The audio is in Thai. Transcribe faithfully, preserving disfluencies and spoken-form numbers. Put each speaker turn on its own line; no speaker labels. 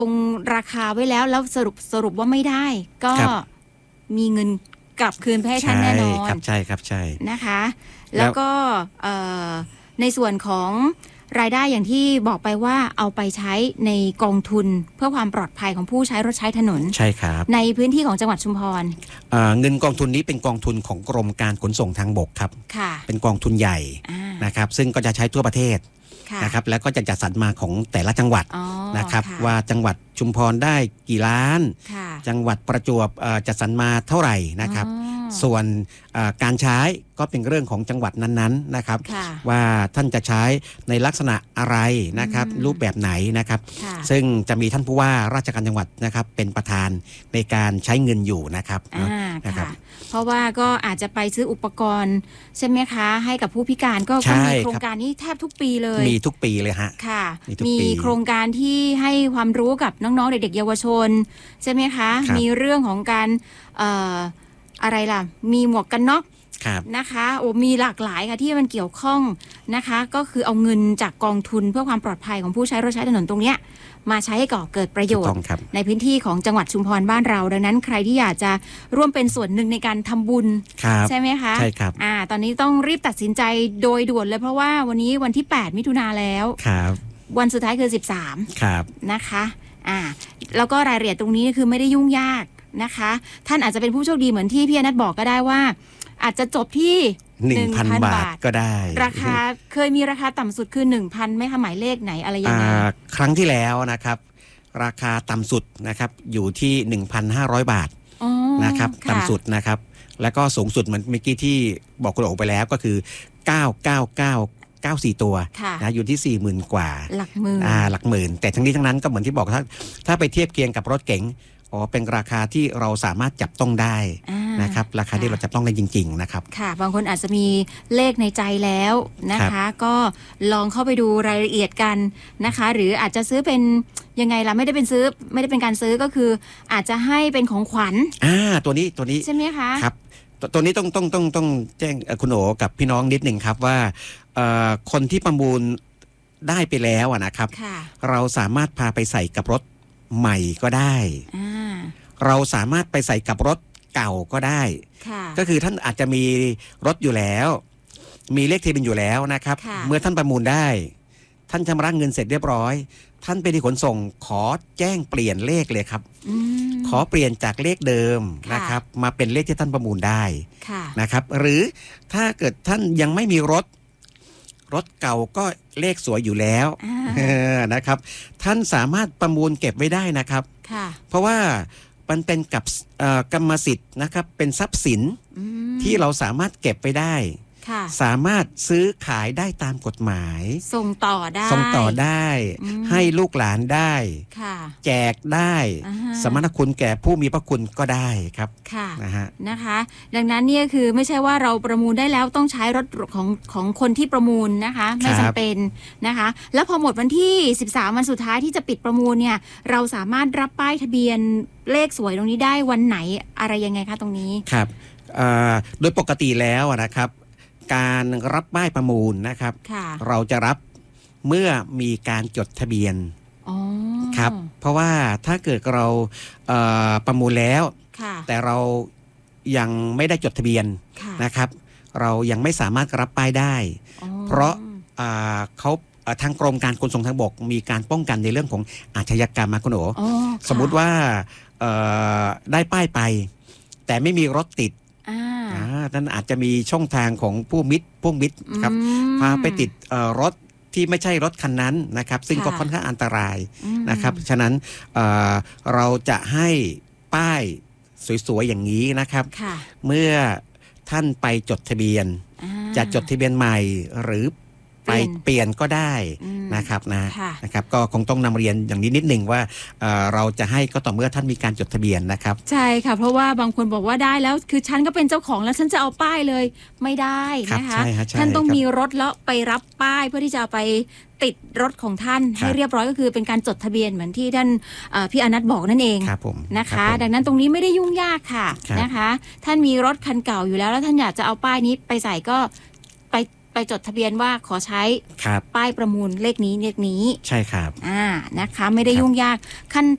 คงราคาไว้แล้วแล้วสรุปสรุปว่าไม่ได้ก็มีเงินกลับคืนไปให้ท่านแน่นอน
ครับใช่ครับใช่
นะคะแล้วก็ในส่วนของรายได้อย่างที่บอกไปว่าเอาไปใช้ในกองทุนเพื่อความปลอดภัยของผู้ใช้รถใช้ถนน
ใช่ครับ
ในพื้นที่ของจังหวัดชุมพร
เงินกองทุนนี้เป็นกองทุนของกรมการขนส่งทางบกครับเป็นกองทุนใหญ่นะครับซึ่งก็จะใช้ทั่วประเทศนะครับแล้วก็จะจัดสรรมาของแต่ละจังหวัดนะครับว่าจังหวัดชุมพรได้กี่ล้านจังหวัดประจวบจัดสรรมาเท่าไหร่นะครับส่วนการใช้ก็เป็นเรื่องของจังหวัดนั้นๆนะครับว่าท่านจะใช้ในลักษณะอะไรนะครับรูปแบบไหนนะครับซึ่งจะมีท่านผู้ว่าราชการจังหวัดนะครับเป็นประธานในการใช้เงินอยู่นะครับ
นะครับเพราะว่าก็อาจจะไปซื้ออุปกรณ์ใช่ไหมคะให้กับผู้พิการก็มีโครงการนี้แทบทุกปีเลย
มีทุกปีเลยฮะ
ค่ะมีโครงการที่ให้ความรู้กับน้องๆเด็กๆเยาวชนใช่ไหมคะมีเรื่องของการอะไรล่ะมีหมวกกันน็อกนะคะโอ้มีหลากหลายค่ะที่มันเกี่ยวข้องนะคะก็คือเอาเงินจากกองทุนเพื่อความปลอดภัยของผู้ใช้รถใช้ถนนตรงเนี้ยมาใช้ให้ก่อเกิดประโยชน์ในพื้นที่ของจังหวัดชุมพรบ้านเราดังนั้นใครที่อยากจะร่วมเป็นส่วนหนึ่งในการทำบุญใช่ไหมคะ
ใช่ครับ
อ่าตอนนี้ต้องรีบตัดสินใจโดยด่วนเลยเพราะว่าวันนี้วันที่แปดมิถุนาแล้ว
ครับ
วันสุดท้ายคือสิบสาม
ครับ
นะคะอ่าแล้วก็รายละเอียดตรงนี้คือไม่ได้ยุ่งยากนะคะท่านอาจจะเป็นผู้โชคดีเหมือนที่พี่อนัทบอกก็ได้ว่าอาจจะจบที่
หนึ่งพัน บาทก็ได้
ราคาเคยมีราคาต่ำสุดคือ หนึ่งพัน ไหมคะหมายเลขไหนอะไรยังไง
ครั้งที่แล้วนะครับราคาต่ำสุดนะครับอยู่ที่ หนึ่งพันห้าร้อย บาทนะครับต่ำสุดนะครับแล้วก็สูงสุดเหมือนเมื่อกี้ที่บอกคุณโอ๋ไปแล้วก็คือเก้าเก้าเก้าเก้าสี่ตัวนะอยู่ที่ สี่หมื่น กว่า
หลักหมื่น
อ่าหลักหมื่นแต่ทั้งนี้ทั้งนั้นก็เหมือนที่บอกถ้าถ้าไปเทียบเคียงกับรถเก๋งอ๋อเป็นราคาที่เราสามารถจับต้องได้นะครับราคาที่เราจับต้องได้จริงๆนะครับ
ค่ะบางคนอาจจะมีเลขในใจแล้วนะคะก็ลองเข้าไปดูรายละเอียดกันนะคะหรืออาจจะซื้อเป็นยังไงล่ะไม่ได้เป็นซื้อไม่ได้เป็นการซื้อก็คืออาจจะให้เป็นของขวัญ
อ่าตัวนี้ตัวนี้
ใช่ไหมคะ
ครับตัวนี้ต้องต้องต้องต้องแจ้งคุณโอ๋กับพี่น้องนิดหนึ่งครับว่าคนที่ประมูลได้ไปแล้วนะครับเราสามารถพาไปใส่กับรถใหม่ก็ได้เราสามารถไปใส่กับรถเก่าก็ได้ก็คือท่านอาจจะมีรถอยู่แล้วมีเลขทะเบียนอยู่แล้วนะครับเมื่อท่านประมูลได้ท่านชำระเงินเสร็จเรียบร้อยท่านไปที่ขนส่งขอแจ้งเปลี่ยนเลขเลยครับขอเปลี่ยนจากเลขเดิมนะครับมาเป็นเลขที่ท่านประมูลได้นะครับหรือถ้าเกิดท่านยังไม่มีรถรถเก่าก็เลขสวยอยู่แล้วนะครับท่านสามารถประมูลเก็บไว้ได้นะครับเพราะว่ามันเป็นกับกรรมสิทธิ์นะครับเป็นทรัพย์สินที่เราสามารถเก็บไปได้สามารถซื้อขายได้ตามกฎหมาย
ส่งต่อได้
ส่งต่อได้ให้ลูกหลานได้แจกได้สมณคุณแก่ผู้มีพระคุณก็ได้ครับ
ค่ะ
นะฮะ
นะคะดังนั้นเนี่ยคือไม่ใช่ว่าเราประมูลได้แล้วต้องใช้รถของของคนที่ประมูลนะคะไม่จำเป็นนะคะแล้วพอหมดวันที่สิบสามวันสุดท้ายที่จะปิดประมูลเนี่ยเราสามารถรับป้ายทะเบียนเลขสวยตรงนี้ได้วันไหนอะไรยังไงคะตรงนี้
ครับโดยปกติแล้วนะครับการรับป้ายประมูลนะครับเราจะรับเมื่อมีการจดทะเบียนครับเพราะว่าถ้าเกิดเราประมูลแล้วแต่เรายังไม่ได้จดทะเบียนนะครับเรายังไม่สามารถรับป้ายได้เพราะเขาทางกรมการขนส่งทางบกมีการป้องกันในเรื่องของอาชญากรรมมาคุณโอ๋สมมุติว่าได้ป้ายไปแต่ไม่มีรถติดนั่นอาจจะมีช่องทางของผู้มิตรพวกมิตรครับพาไปติดรถที่ไม่ใช่รถคันนั้นนะครับซึ่งก็ค่อนข้างอันตรายนะครับฉะนั้นเเราจะให้ป้ายสวยๆอย่างนี้นะครับเมื่อท่านไปจดทะเบียนจะจดทะเบียนใหม่หรือไปเปลี่ยนก็ได้นะครับนะนะครับก็คงต้องนำเรียนอย่างนี้นิดหนึ่งว่าเราจะให้ก็ต่อเมื่อท่านมีการจดทะเบียนนะครับ
ใช่ค่ะเพราะว่าบางคนบอกว่าได้แล้วคือฉันก็เป็นเจ้าของแล้วฉันจะเอาป้ายเลยไม่ได้นะคะท่านต้องมีรถแล้วไปรับป้ายเพื่อที่จะเอาไปติดรถของท่านให้เรียบร้อยก็คือเป็นการจดทะเบียนเหมือนที่ท่านพี่อนัทบอกนั่นเองนะคะดังนั้นตรงนี้ไม่ได้ยุ่งยากค่ะนะคะท่านมีรถคันเก่าอยู่แล้วแล้วท่านอยากจะเอาป้ายนี้ไปใส่ก็ไปไปจดทะเบียนว่าขอใช้ป้ายประมูลเลขนี้เลขนี้
ใช่ครับ
อ่านะคะไม่ได้ยุ่งยากขั้น